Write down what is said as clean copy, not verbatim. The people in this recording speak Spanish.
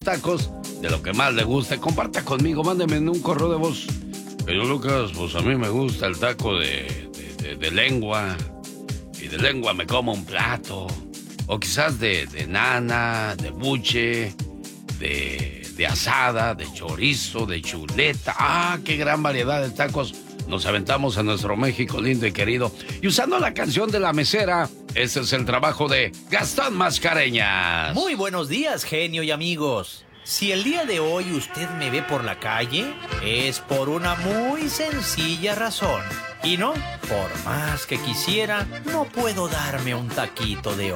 tacos de lo que más le guste. Comparta conmigo, mándeme en un correo de voz. Señor Lucas, pues a mí me gusta el taco de lengua. Y de lengua me como un plato. O quizás de nana, de buche, de asada, de chorizo, de chuleta. ¡Ah, qué gran variedad de tacos! Nos aventamos a nuestro México lindo y querido. Y usando la canción de La Mesera, ese es el trabajo de Gastón Mascareñas. Muy buenos días, genio y amigos. Si el día de hoy usted me ve por la calle, es por una muy sencilla razón. Y no, por más que quisiera, no puedo darme un taquito de